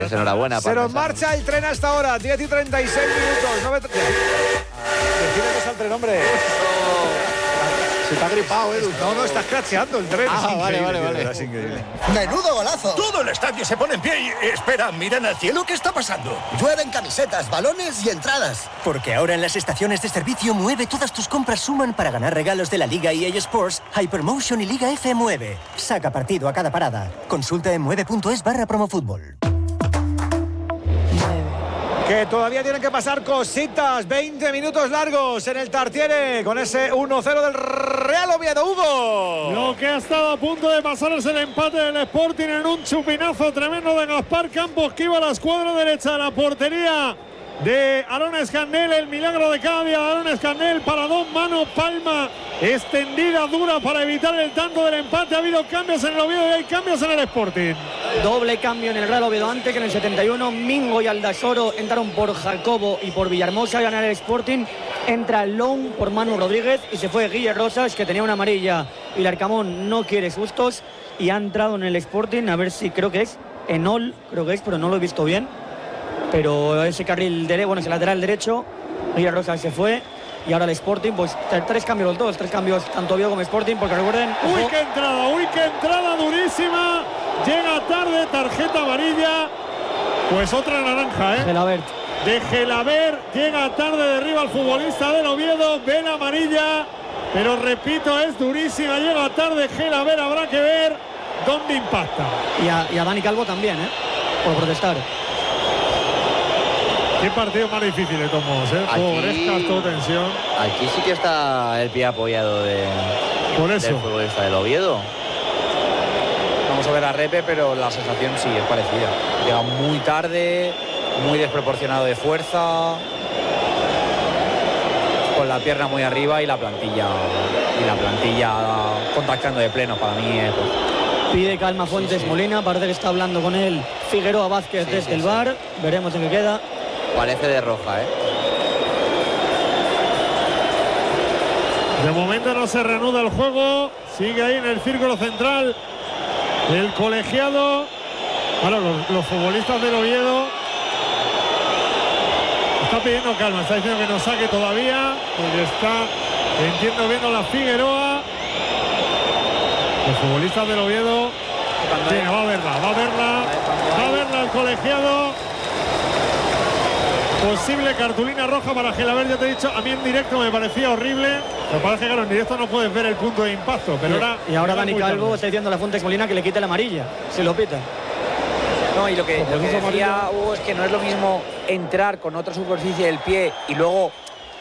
Enhorabuena. Se nos marcha el tren hasta ahora, 10 y 36 minutos. Decide que salte el hombre. Se está gripado, Edu. No, está escracheando el tren. Vale. Es increíble. ¡Menudo golazo! Todo el estadio se pone en pie y... Espera, miran al cielo, ¿qué está pasando? Llueven camisetas, balones y entradas. Porque ahora en las estaciones de servicio Mueve todas tus compras suman para ganar regalos de la Liga EA Sports, Hypermotion y Liga F Mueve. Saca partido a cada parada. Consulta en mueve.es/promofútbol. Que todavía tienen que pasar cositas. 20 minutos largos en el Tartiere con ese 1-0 del Real Oviedo. Hugo. Lo que ha estado a punto de pasar es el empate del Sporting en un chupinazo tremendo de Gaspar Campos, que iba a la escuadra derecha de la portería de Aaron Escandel. El milagro de cada día de Aaron Escandel para dos manos, palma extendida, dura para evitar el tanto del empate. Ha habido cambios en el Oviedo y hay cambios en el Sporting. Doble cambio en el Real Oviedo antes, que en el 71 Mingo y Aldasoro entraron por Jacobo y por Villahermosa a ganar el Sporting. Entra Long por Manu Rodríguez y se fue Guille Rosas, que tenía una amarilla y Larcamón no quiere sustos, y ha entrado en el Sporting, a ver si creo que es Enol, pero no lo he visto bien. Pero ese carril ese lateral derecho, Guille Rosas se fue. Y ahora el Sporting, pues tres cambios los dos, tanto Oviedo como Sporting, porque recuerden... ¡Uy, qué entrada durísima! Llega tarde, tarjeta amarilla. Pues otra naranja, Gelabert. De Gelabert, llega tarde, derriba al futbolista del Oviedo, ve la amarilla, pero repito, es durísima, llega tarde Gelabert, habrá que ver dónde impacta. Y a Dani Calvo también, por protestar. Qué partido más difícil de todos modos, Pobrescas, todo tensión. Aquí sí que está el pie apoyado del futbolista del Oviedo. Vamos a ver a Repe, pero la sensación sí es parecida. Llega muy tarde, muy desproporcionado de fuerza, con la pierna muy arriba y la plantilla contactando de pleno. Para mí es... Pide calma Fuentes Molina, parece que está hablando con él Figueroa Vázquez desde el VAR. Veremos en qué queda. Parece de roja, De momento no se reanuda el juego. Sigue ahí en el círculo central el colegiado. Ahora los futbolistas del Oviedo está pidiendo calma. Está diciendo que no saque todavía, porque está, entiendo, viendo la Figueroa. Los futbolistas del Oviedo. Venga, va a verla el colegiado. Posible cartulina roja para Gelabert, ya te he dicho, a mí en directo me parecía horrible. Me parece que claro, en directo no puedes ver el punto de impacto, pero ahora Dani Calvo está diciendo a la Fuentes Molina que le quite la amarilla, si lo pita. No, y lo que decía Hugo es que no es lo mismo entrar con otra superficie del pie y luego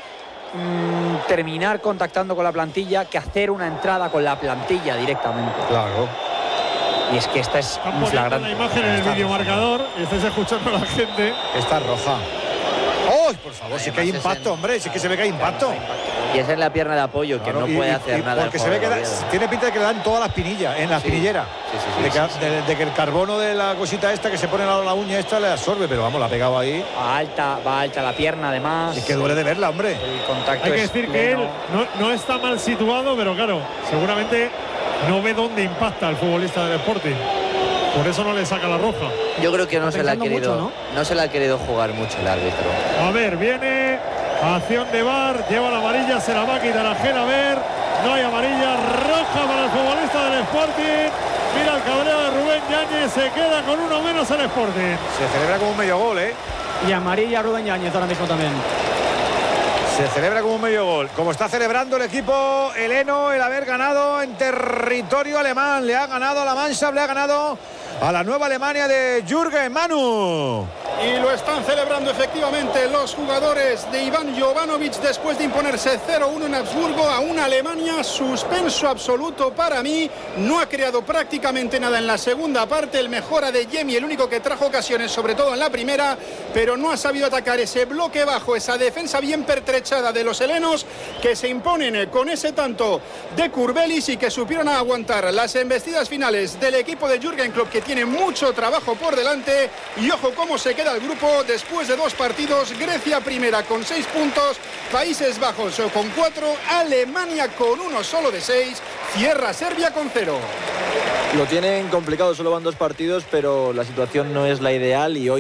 terminar contactando con la plantilla que hacer una entrada con la plantilla directamente. Claro. Y es que esta es un flagrante. La imagen en el videomarcador y estáis escuchando a la gente. Está roja. ¡Oh, por favor! Sí que hay impacto, hombre. Sí que se ve que hay impacto. Y esa es la pierna de apoyo, que no puede hacer nada. Porque se ve que tiene pinta de que le dan todas las pinillas, en la espinillera. De que el carbono de la cosita esta que se pone a la uña esta le absorbe, pero vamos, la ha pegado ahí. Va alta la pierna además. Es que duele de verla, hombre. El contacto hay que decir que él no está mal situado, pero claro, seguramente no ve dónde impacta el futbolista del Sporting. Por eso no le saca la roja. Yo creo que no se la ha querido jugar mucho el árbitro. A ver, viene acción de VAR, lleva la amarilla, se la va a quitar a Gelabert. No hay amarilla, roja para el futbolista del Sporting. Mira el cabreo de Rubén Yáñez, se queda con uno menos el Sporting. Se celebra como un medio gol, Y amarilla Rubén Yáñez ahora mismo también. Se celebra como un medio gol. Como está celebrando el equipo heleno el haber ganado en territorio alemán. Le ha ganado a la Mannschaft, le ha ganado a la Nueva Alemania de Jürgen Manu. Y lo están celebrando efectivamente los jugadores de Iván Jovanovic después de imponerse 0-1 en Habsburgo a una Alemania suspenso absoluto para mí. No ha creado prácticamente nada en la segunda parte. El mejor Adeyemi, el único que trajo ocasiones, sobre todo en la primera, pero no ha sabido atacar ese bloque bajo, esa defensa bien pertrechada de los helenos, que se imponen con ese tanto de Kurbelis y que supieron aguantar las embestidas finales del equipo de Jürgen Klopp, que tiene mucho trabajo por delante. Y ojo cómo se queda el grupo después de 2 partidos. Grecia primera con 6 puntos, Países Bajos con 4, Alemania con 1 solo de 6, cierra Serbia con 0. Lo tienen complicado, solo van 2 partidos, pero la situación no es la ideal y hoy